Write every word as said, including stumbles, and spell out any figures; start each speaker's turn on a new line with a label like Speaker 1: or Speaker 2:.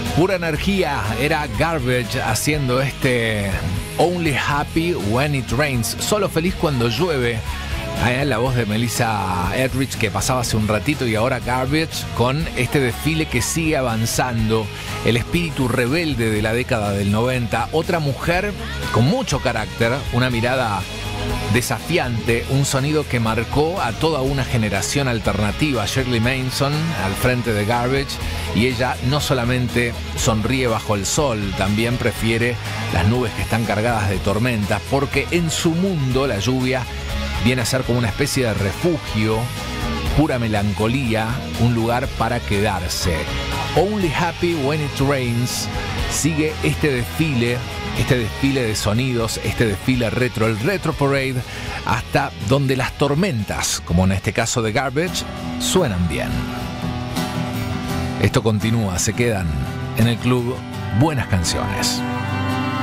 Speaker 1: Pura energía, era Garbage haciendo este Only Happy When It Rains, solo feliz cuando llueve. Eh, la voz de Melissa Etheridge que pasaba hace un ratito, y ahora Garbage con este desfile que sigue avanzando, el espíritu rebelde de la década del noventa, otra mujer con mucho carácter, una mirada desafiante, un sonido que marcó a toda una generación alternativa. Shirley Manson al frente de Garbage, y ella no solamente sonríe bajo el sol, también prefiere las nubes que están cargadas de tormentas, porque en su mundo la lluvia viene a ser como una especie de refugio, pura melancolía, un lugar para quedarse. Only Happy When It Rains sigue este desfile, este desfile de sonidos, este desfile retro, el Retro Parade, hasta donde las tormentas, como en este caso de Garbage, suenan bien. Esto continúa, se quedan en el club Buenas Canciones.